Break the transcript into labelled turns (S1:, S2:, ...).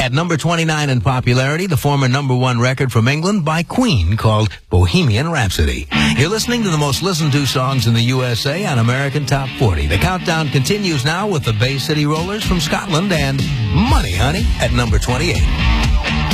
S1: At number 29 in popularity, the former number one record from England by Queen called Bohemian Rhapsody. You're listening to the most listened to songs in the USA on American Top 40. The countdown continues now with the Bay City Rollers from Scotland and Money Honey at number 28.